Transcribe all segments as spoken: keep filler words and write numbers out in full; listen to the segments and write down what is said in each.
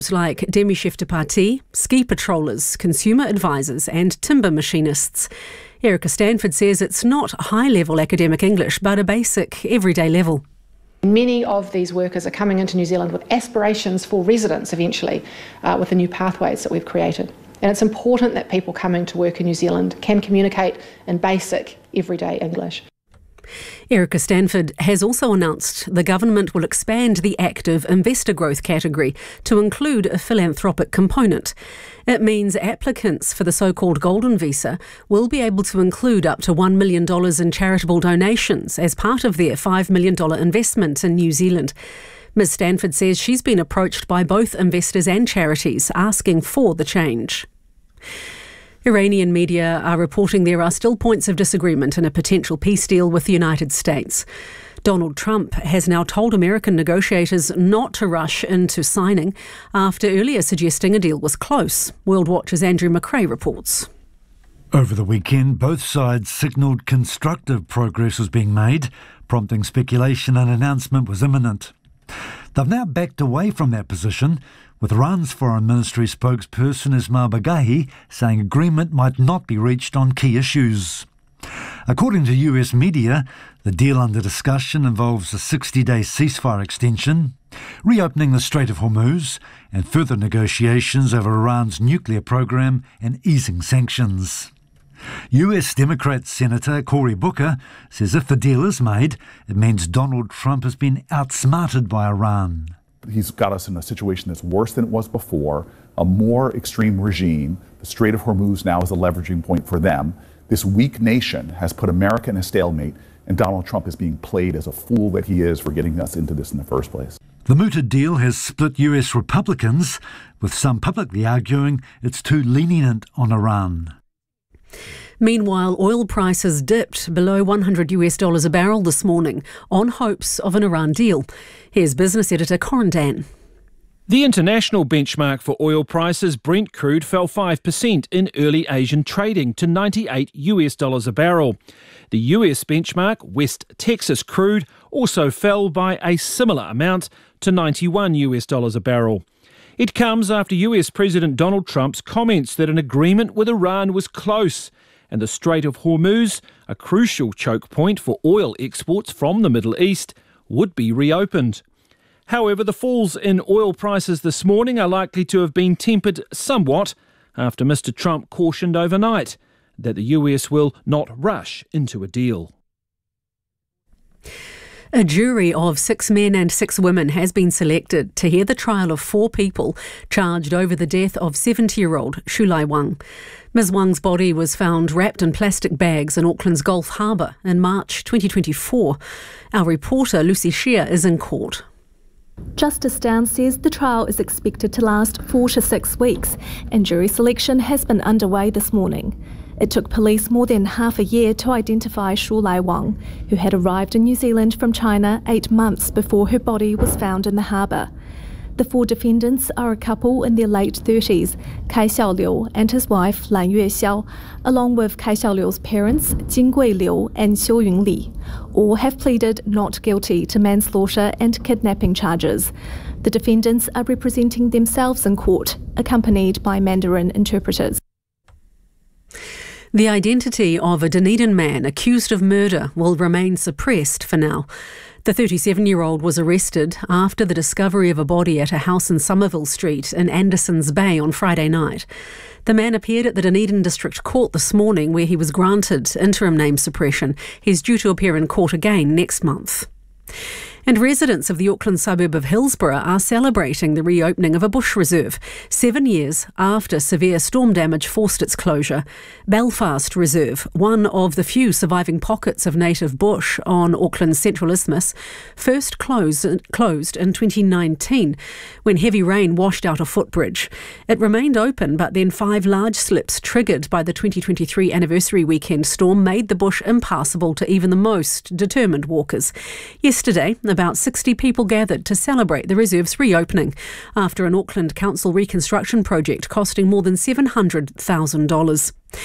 like demi-chef de partie, ski patrollers, consumer advisors and timber machinists. Erica Stanford says it's not high-level academic English, but a basic, everyday level. Many of these workers are coming into New Zealand with aspirations for residence eventually, uh, with the new pathways that we've created. And it's important that people coming to work in New Zealand can communicate in basic, everyday English. Erica Stanford has also announced the government will expand the active investor growth category to include a philanthropic component. It means applicants for the so-called Golden Visa will be able to include up to one million dollars in charitable donations as part of their five million dollars investment in New Zealand. Miz Stanford says she's been approached by both investors and charities asking for the change. Iranian media are reporting there are still points of disagreement in a potential peace deal with the United States. Donald Trump has now told American negotiators not to rush into signing after earlier suggesting a deal was close. World Watch's Andrew McRae reports. Over the weekend, both sides signalled constructive progress was being made, prompting speculation an announcement was imminent. They've now backed away from that position, with Iran's Foreign Ministry spokesperson Ismail Baghaei saying agreement might not be reached on key issues. According to U S media, the deal under discussion involves a sixty-day ceasefire extension, reopening the Strait of Hormuz, and further negotiations over Iran's nuclear program and easing sanctions. U S Democrat Senator Cory Booker says if the deal is made, it means Donald Trump has been outsmarted by Iran. He's got us in a situation that's worse than it was before, a more extreme regime. The Strait of Hormuz now is a leveraging point for them. This weak nation has put America in a stalemate, and Donald Trump is being played as a fool that he is for getting us into this in the first place. The mooted deal has split U S Republicans, with some publicly arguing it's too lenient on Iran. Meanwhile, oil prices dipped below one hundred US dollars a barrel this morning on hopes of an Iran deal. Here's business editor Corin Dan. The international benchmark for oil prices, Brent crude, fell five percent in early Asian trading to ninety-eight US dollars a barrel. The U S benchmark, West Texas crude, also fell by a similar amount to ninety-one US dollars a barrel. It comes after U S President Donald Trump's comments that an agreement with Iran was close, and the Strait of Hormuz, a crucial choke point for oil exports from the Middle East, would be reopened. However, the falls in oil prices this morning are likely to have been tempered somewhat after Mister Trump cautioned overnight that the U S will not rush into a deal. A jury of six men and six women has been selected to hear the trial of four people charged over the death of seventy-year-old Shulai Wang. Miz Wang's body was found wrapped in plastic bags in Auckland's Gulf Harbour in March twenty twenty-four. Our reporter Lucy Shear is in court. Justice Downs says the trial is expected to last four to six weeks, and jury selection has been underway this morning. It took police more than half a year to identify Shulai Wang, who had arrived in New Zealand from China eight months before her body was found in the harbour. The four defendants are a couple in their late thirties, Kai Xiaoliu and his wife Lan Yuexiao, along with Kai Xiaoliu's parents, Jingui Liu and Xiu Yunli. All have pleaded not guilty to manslaughter and kidnapping charges. The defendants are representing themselves in court, accompanied by Mandarin interpreters. The identity of a Dunedin man accused of murder will remain suppressed for now. The thirty-seven-year-old was arrested after the discovery of a body at a house in Somerville Street in Andersons Bay on Friday night. The man appeared at the Dunedin District Court this morning, where he was granted interim name suppression. He's due to appear in court again next month. And residents of the Auckland suburb of Hillsborough are celebrating the reopening of a bush reserve, seven years after severe storm damage forced its closure. Belfast Reserve, one of the few surviving pockets of native bush on Auckland's Central Isthmus, first closed, closed in twenty nineteen when heavy rain washed out a footbridge. It remained open, but then five large slips triggered by the twenty twenty-three anniversary weekend storm made the bush impassable to even the most determined walkers. Yesterday, about sixty people gathered to celebrate the reserve's reopening after an Auckland Council reconstruction project costing more than seven hundred thousand dollars.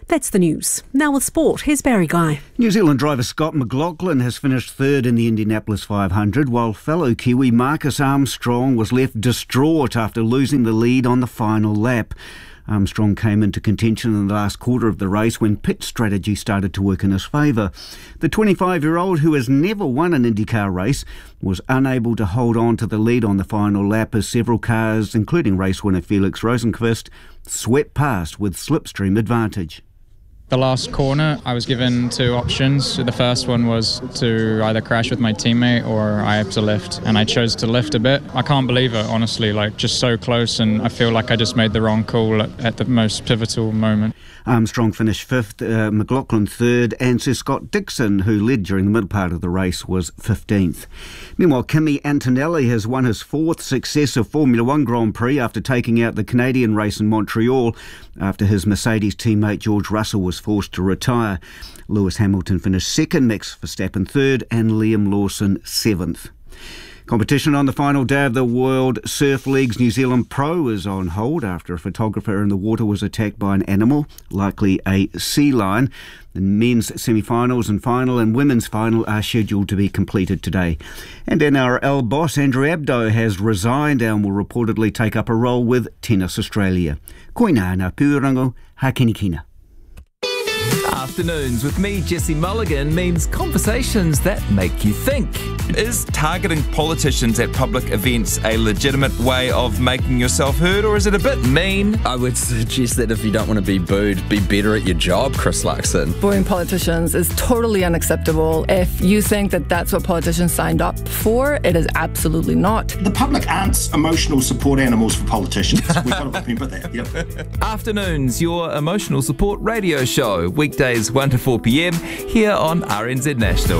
That's the news. Now with sport, here's Barry Guy. New Zealand driver Scott McLaughlin has finished third in the Indianapolis five hundred, while fellow Kiwi Marcus Armstrong was left distraught after losing the lead on the final lap. Armstrong came into contention in the last quarter of the race when pit strategy started to work in his favour. The twenty-five-year-old, who has never won an IndyCar race, was unable to hold on to the lead on the final lap as several cars, including race winner Felix Rosenqvist, swept past with slipstream advantage. The last corner, I was given two options. The first one was to either crash with my teammate or I have to lift, and I chose to lift a bit. I can't believe it, honestly, like just so close, and I feel like I just made the wrong call at, at the most pivotal moment. Armstrong finished fifth, uh, McLaughlin third, and Sir Scott Dixon, who led during the middle part of the race, was fifteenth. Meanwhile, Kimi Antonelli has won his fourth successive Formula One Grand Prix after taking out the Canadian race in Montreal after his Mercedes teammate George Russell was forced to retire. Lewis Hamilton finished second, Max Verstappen third, and Liam Lawson seventh. Competition on the final day of the World Surf League's New Zealand Pro is on hold after a photographer in the water was attacked by an animal, likely a sea lion. The men's semi-finals and final and women's final are scheduled to be completed today. And N R L boss Andrew Abdo has resigned and will reportedly take up a role with Tennis Australia. Koina ngā pūrango, hakenikina. Afternoons with me, Jesse Mulligan, means conversations that make you think. Is targeting politicians at public events a legitimate way of making yourself heard, or is it a bit mean? I would suggest that if you don't want to be booed, be better at your job, Chris Luxon. Booing politicians is totally unacceptable. If you think that that's what politicians signed up for, it is absolutely not. The public aren't emotional support animals for politicians. We've got to remember that. Yep. Afternoons, your emotional support radio show. Weekdays one to four p m here on R N Z National.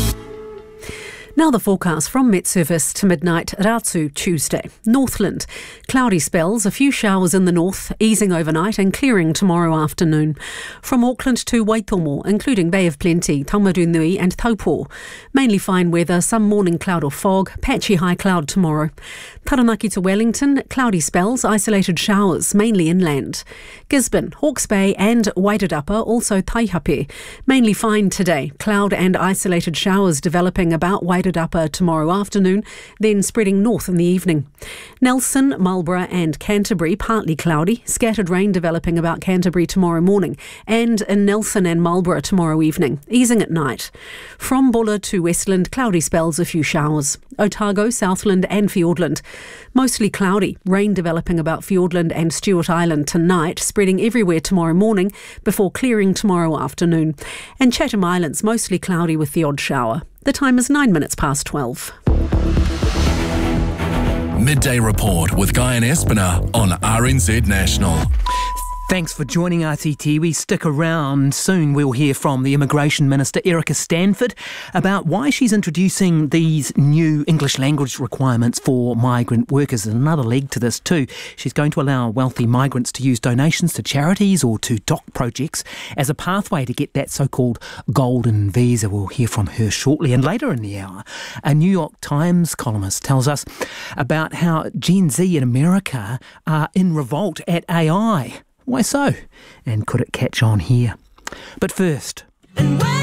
Now the forecast from Met Service to midnight, Ratsu, Tuesday. Northland, cloudy spells, a few showers in the north, easing overnight and clearing tomorrow afternoon. From Auckland to Waitomo, including Bay of Plenty, Taumarunui and Taupo. Mainly fine weather, some morning cloud or fog, patchy high cloud tomorrow. Taranaki to Wellington, cloudy spells, isolated showers, mainly inland. Gisborne, Hawke's Bay and Wairarapa, also Taihape. Mainly fine today, cloud and isolated showers developing about Wairarapa tomorrow afternoon, then spreading north in the evening. Nelson, Marlborough and Canterbury, partly cloudy, scattered rain developing about Canterbury tomorrow morning, and in Nelson and Marlborough tomorrow evening, easing at night. From Buller to Westland, cloudy spells, a few showers. Otago, Southland and Fiordland, mostly cloudy, rain developing about Fiordland and Stewart Island tonight, spreading everywhere tomorrow morning before clearing tomorrow afternoon. And Chatham Islands, mostly cloudy with the odd shower. The time is nine minutes past twelve. Midday Report with Guy and Espiner on R N Z National. Thanks for joining R T T. We stick around. Soon we'll hear from the Immigration Minister, Erica Stanford, about why she's introducing these new English language requirements for migrant workers. There's another leg to this too. She's going to allow wealthy migrants to use donations to charities or to doc projects as a pathway to get that so-called golden visa. We'll hear from her shortly. And later in the hour, a New York Times columnist tells us about how Gen Z in America are in revolt at A I. Why so? And could it catch on here? But first...